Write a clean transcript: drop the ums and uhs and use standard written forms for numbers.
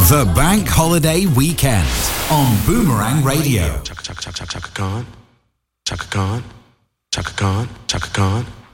The Bank Holiday Weekend on Boomerang Radio. Chaka Khan, Chaka Khan, Chaka Khan, Chaka Khan.